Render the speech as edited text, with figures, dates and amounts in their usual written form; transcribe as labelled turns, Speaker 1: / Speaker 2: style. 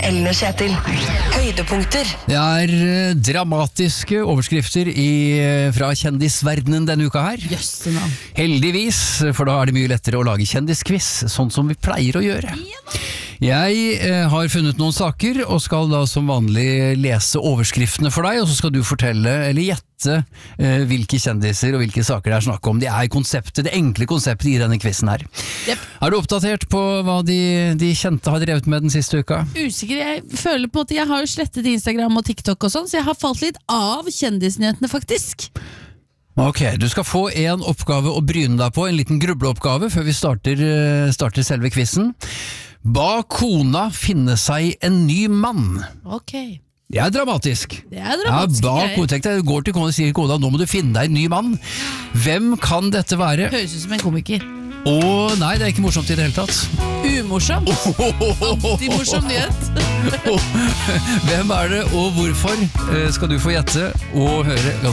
Speaker 1: eller Kjetil. Høydepunkter.
Speaker 2: Det dramatiske overskrifter fra kjendisverdenen denne uka her. Heldigvis, for da det mye lettere å lage kjendisquiz, sånn som vi pleier å gjøre. Jeg har funnet noen saker, og skal da som vanlig lese overskriftene for deg, og så skal du fortelle, eller gjette, hvilke kjendiser og hvilke saker det snakk om. Det konseptet, det enkle konseptet i denne quizen her.
Speaker 3: Yep.
Speaker 2: Er du oppdatert på hva de kjente har drevet med den siste uka?
Speaker 3: Usikker, jeg føler på at jeg har jo slettet Instagram og TikTok og sånn, så jeg har falt litt av kjendisnyhetene faktisk.
Speaker 2: Ok, du skal få en oppgave å bryne deg på, en liten grubleoppgave før vi starter selve quizen. Ba kona finne seg en ny mann.
Speaker 3: Ok.
Speaker 2: Det dramatisk.
Speaker 3: Det dramatisk.
Speaker 2: Tenk deg, du går til kona og sier kona, nå må du finne deg en ny mann. Hvem kan dette være?
Speaker 3: Høres ut som en komiker.
Speaker 2: Nei, det ikke morsomt i det hele tatt.
Speaker 3: Umorsomt. Antimorsom nyhet.
Speaker 2: Hvem det, og hvorfor skal du få gjette og høre ganske